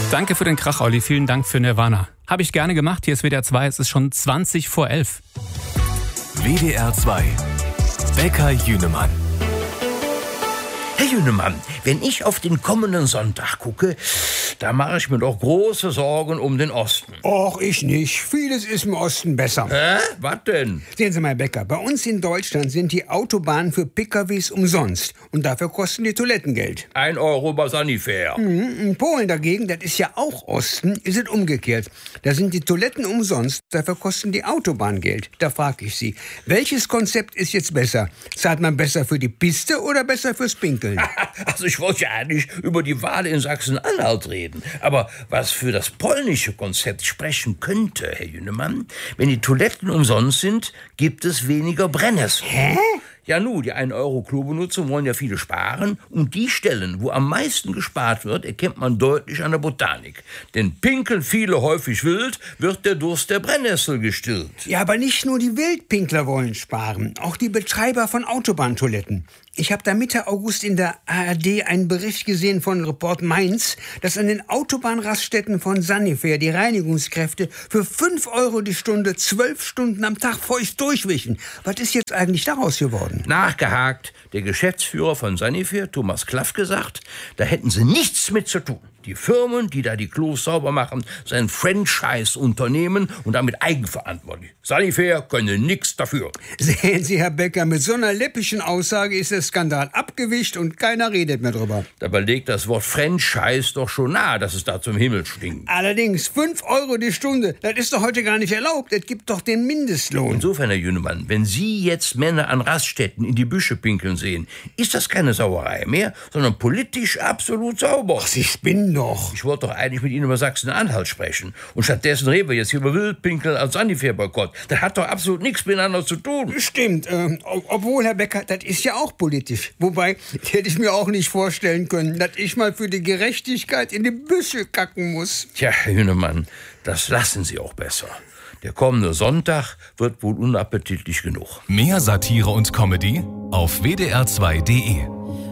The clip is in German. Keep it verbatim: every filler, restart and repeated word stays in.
Danke für den Krach, Olli. Vielen Dank für Nirvana. Habe ich gerne gemacht. Hier ist W D R zwei. Es ist schon zwanzig vor elf. W D R zwei. Bäcker Jünemann. Herr Jünemann, wenn ich auf den kommenden Sonntag gucke, da mache ich mir doch große Sorgen um den Osten. Och, ich nicht. Vieles ist im Osten besser. Hä? Was denn? Sehen Sie mal, Bäcker, bei uns in Deutschland sind die Autobahnen für P K Ws umsonst. Und dafür kosten die Toiletten Geld. Ein Euro bei Sanifair. Mhm. In Polen dagegen, das ist ja auch Osten, ist es umgekehrt. Da sind die Toiletten umsonst, dafür kosten die Autobahnen Geld. Da frage ich Sie, welches Konzept ist jetzt besser? Zahlt man besser für die Piste oder besser fürs Pinkeln? Also ich wollte ja eigentlich über die Wahl in Sachsen-Anhalt reden. Aber was für das polnische Konzept sprechen könnte, Herr Jünemann, wenn die Toiletten umsonst sind, gibt es weniger Brennnessel. Hä? Ja nu, die ein Euro Klobenutzung wollen ja viele sparen. Und die Stellen, wo am meisten gespart wird, erkennt man deutlich an der Botanik. Denn pinkeln viele häufig wild, wird der Durst der Brennnessel gestillt. Ja, aber nicht nur die Wildpinkler wollen sparen, auch die Betreiber von Autobahntoiletten. Ich habe da Mitte August in der A R D einen Bericht gesehen von Report Mainz, dass an den Autobahnraststätten von Sanifair die Reinigungskräfte für fünf Euro die Stunde zwölf Stunden am Tag feucht durchwischen. Was ist jetzt eigentlich daraus geworden? Nachgehakt, der Geschäftsführer von Sanifair, Thomas Klaff, gesagt, da hätten sie nichts mit zu tun. Die Firmen, die da die Klos sauber machen, sind Franchise-Unternehmen und damit eigenverantwortlich. Sanifair können nichts dafür. Sehen Sie, Herr Becker, mit so einer läppischen Aussage ist der Skandal abgewischt und keiner redet mehr drüber. Dabei legt das Wort Franchise doch schon nahe, dass es da zum Himmel stinkt. Allerdings, fünf Euro die Stunde, das ist doch heute gar nicht erlaubt. Es gibt doch den Mindestlohn. Insofern, Herr Jünemann, wenn Sie jetzt Männer an Raststätten in die Büsche pinkeln sehen, ist das keine Sauerei mehr, sondern politisch absolut sauber. Ach, Sie spinnen doch. Ich wollte doch eigentlich mit Ihnen über Sachsen-Anhalt sprechen. Und stattdessen reden wir jetzt hier über Wildpinkeln als Sanifair-Boykott. Das hat doch absolut nichts miteinander zu tun. Stimmt. Äh, obwohl, Herr Becker, das ist ja auch politisch. Wobei, hätte ich mir auch nicht vorstellen können, dass ich mal für die Gerechtigkeit in die Büsche kacken muss. Tja, Herr Jünemann, das lassen Sie auch besser. Der kommende Sonntag wird wohl unappetitlich genug. Mehr Satire und Comedy auf W D R zwei punkt de.